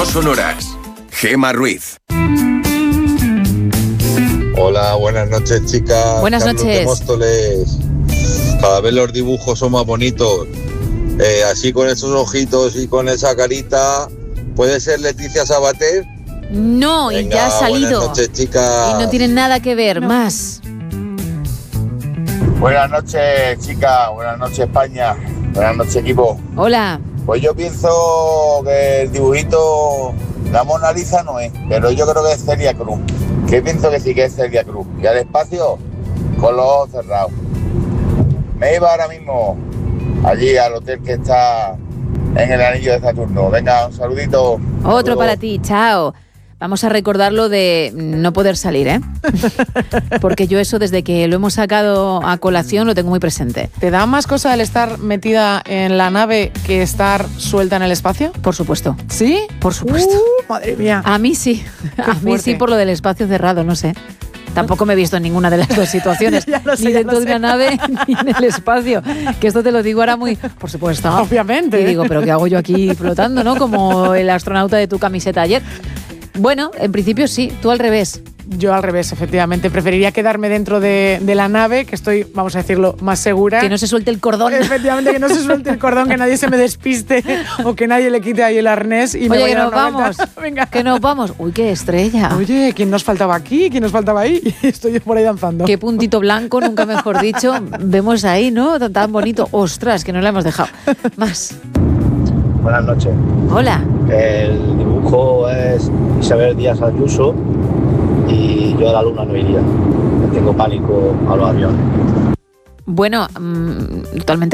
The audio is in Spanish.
sonoras. Gemma Ruiz. Hola, buenas noches, chicas. Buenas Carlos noches. de Móstoles. Cada vez los dibujos son más bonitos. Así con esos ojitos y con esa carita, ¿puede ser Leticia Sabater? No, Venga, y ya ha salido. Buenas noches, chicas. Y no tiene nada que ver, más. Buenas noches, chicas. Buenas noches, España. Buenas noches, equipo. Hola. Pues yo pienso que el dibujito, la Mona Lisa no es, pero yo creo que es Celia Cruz. Que pienso que sí que es Celia Cruz. Y al espacio, con los ojos cerrados. Me iba ahora mismo allí al hotel que está en el anillo de Saturno. Venga, un saludito. Otro para ti, chao. Vamos a recordar lo de no poder salir, ¿eh? Porque yo eso desde que lo hemos sacado a colación lo tengo muy presente. ¿Te da más cosa el estar metida en la nave que estar suelta en el espacio? Por supuesto. ¿Sí? Por supuesto. Madre mía. A mí sí. A mí fuerte. sí por lo del espacio cerrado, no sé. Tampoco me he visto en ninguna de las dos situaciones. Ya lo sé, ni ya dentro lo de sé. una nave ni en el espacio. Que esto te lo digo ahora muy... Por supuesto. Obviamente. Y digo, ¿pero qué hago yo aquí flotando, no? Como el astronauta de tu camiseta ayer. Bueno, en principio sí, tú al revés. Yo al revés, efectivamente. Preferiría quedarme dentro de la nave, que estoy, vamos a decirlo, más segura. Que no se suelte el cordón. Efectivamente, que no se suelte el cordón, que nadie se me despiste o que nadie le quite ahí el arnés y me Oye, vaya que a nos dar una vamos. vuelta. Venga. Que nos vamos. Uy, qué estrella. Oye, ¿quién nos faltaba aquí? ¿Quién nos faltaba ahí? Y estoy yo por ahí danzando. Qué puntito blanco, nunca mejor dicho. Vemos ahí, ¿no? Tan bonito. Ostras, que no la hemos dejado. Más. Buenas noches. Hola. El dibujo es Isabel Díaz Ayuso y yo a la luna no iría. Tengo pánico a los aviones. Bueno, totalmente